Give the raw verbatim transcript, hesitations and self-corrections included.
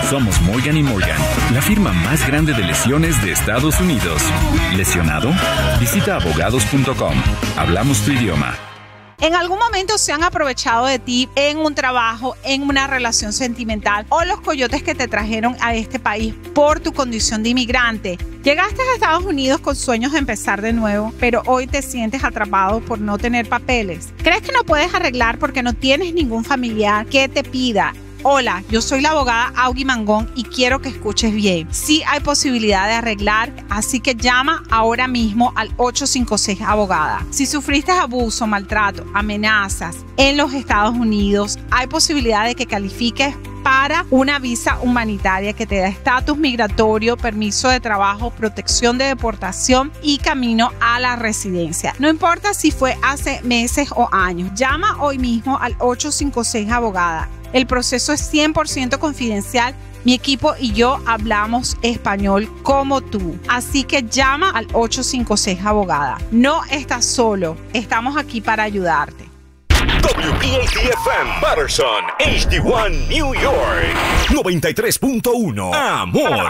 Somos Morgan y Morgan, la firma más grande de lesiones de Estados Unidos. ¿Lesionado? Visita abogados punto com. Hablamos tu idioma. ¿En algún momento se han aprovechado de ti en un trabajo, en una relación sentimental o los coyotes que te trajeron a este país por tu condición de inmigrante? Llegaste a Estados Unidos con sueños de empezar de nuevo, pero hoy te sientes atrapado por no tener papeles. ¿Crees que no puedes arreglar porque no tienes ningún familiar que te pida? Hola, yo soy la abogada Augie Mangón y quiero que escuches bien. Sí hay posibilidad de arreglar, así que llama ahora mismo al ocho cinco seis abogada. Si sufriste abuso, maltrato, amenazas en los Estados Unidos, hay posibilidad de que califiques para una visa humanitaria que te da estatus migratorio, permiso de trabajo, protección de deportación y camino a la residencia. No importa si fue hace meses o años, llama hoy mismo al ocho cinco seis abogada. El proceso es cien por ciento confidencial. Mi equipo y yo hablamos español como tú. Así que llama al ocho cinco seis abogada. No estás solo. Estamos aquí para ayudarte. W P A T F M Patterson, H D uno New York. noventa y tres punto uno. Amor,